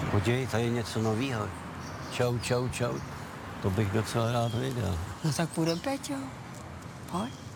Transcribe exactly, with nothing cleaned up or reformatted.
Podívej, tady je něco novýho. Čau, čau, čau. To bych docela rád viděl. No tak půjdem, Péťo. Pojď.